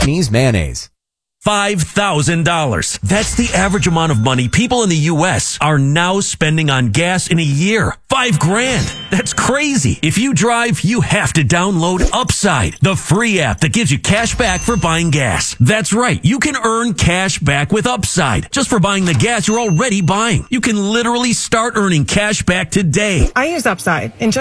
Chinese mayonnaise. $5,000. That's the average amount of money people in the U.S. are now spending on gas in a year. $5,000. That's crazy. If you drive, you have to download Upside, the free app that gives you cash back for buying gas. That's right. You can earn cash back with Upside just for buying the gas you're already buying. You can literally start earning cash back today. I use Upside and